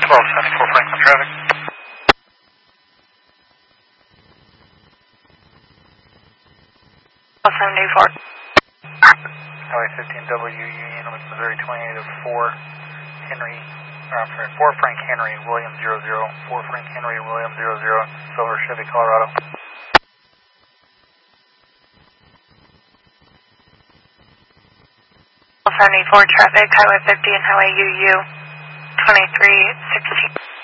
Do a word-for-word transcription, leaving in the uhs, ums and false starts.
twelve seventy-four Franklin traffic. twelve seventy-four. Highway fifteen W Union with Missouri twenty-eight of four Henry, or I'm sorry, four Frank Henry, William zero zero, four Frank Henry, William zero zero, Silver Chevy, Colorado. twelve seventy-four traffic, Highway fifty and Highway U U twenty-three sixteen.